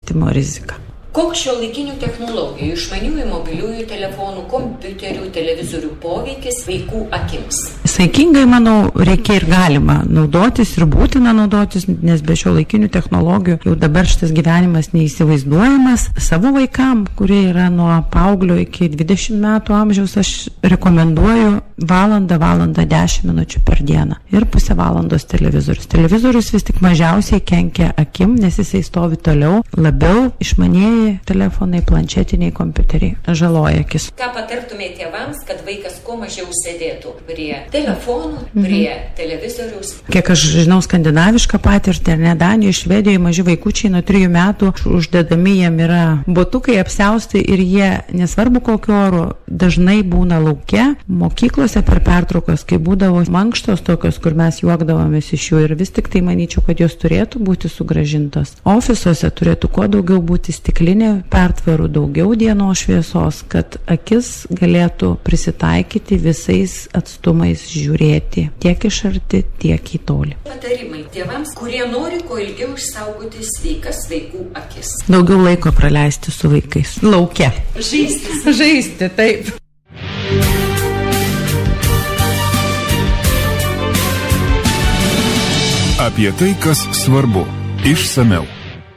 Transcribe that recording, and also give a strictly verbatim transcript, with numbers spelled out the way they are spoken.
išsivystymo rizika. Koks šiuolaikinių technologijų, išmaniųjų mobiliųjų telefonų, kompiuterių, televizorių poveikis vaikų akims? Saikingai, manau, reikia ir galima naudotis ir būtina naudotis, nes be šiuolaikinių technologijų jau dabar šitas gyvenimas neįsivaizduojamas. Savo vaikam, kurie yra nuo paauglio iki dvidešimt metų amžiaus, aš rekomenduoju valandą, valandą dešimt minučių per dieną ir pusę valandos televizorius. Televizorius vis tik mažiausiai kenkia akim, nes jisai stovi toliau, labiau išmanėjai telefonai, planšetiniai kompiuteriai žaloja akis. Ką patartumėte tėvams, kad vaikas kuo mažiau sėdėtų prie telefonų, prie mhm. televizoriaus? Kiek aš žinau skandinavišką patirtį, ar ne, Danijoje, Švedijoje maži vaikučiai nuo trijų metų uždedami jiem yra botukai, apsiaustai ir jie, nesvarbu kokio oro, dažnai būna lauke, mokyklose per pertraukas, kai būdavo mankštos tokios, kur mes juokdavomės iš jų ir vis tik tai manyčiau, kad jos turėtų būti sugrąžintos. Ofisuose turėtų kuo daugiau būti stiklinė pertvarų, daugiau dienos šviesos, kad akis galėtų prisitaikyti visais atstumais žiūrėti tiek iš arti, tiek į tolį. Patarimai tėvams, kurie nori kuo ilgiau išsaugoti sveikas vaikų akis. Daugiau laiko praleisti su vaikais. Lauke. Žaisti. Žaisti, taip. Apie tai, kas svarbu. Išsamiau.